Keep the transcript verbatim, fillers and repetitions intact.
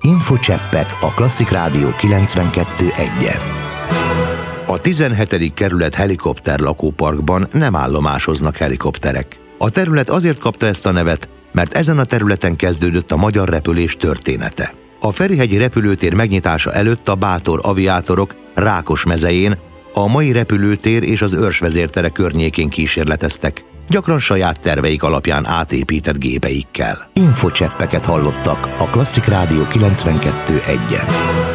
Infocseppek a Klasszik Rádió kilencvenkettő egyen. A tizenhetedik kerület helikopter lakóparkban nem állomásoznak helikopterek. A terület azért kapta ezt a nevet, mert ezen a területen kezdődött a magyar repülés története. A Ferihegyi repülőtér megnyitása előtt a bátor aviátorok Rákosmezején, a mai repülőtér és az Őrsvezértere környékén kísérleteztek, gyakran saját terveik alapján átépített gépeikkel. Infocseppeket hallottak a Klasszik Rádió kilencvenkettő egyen.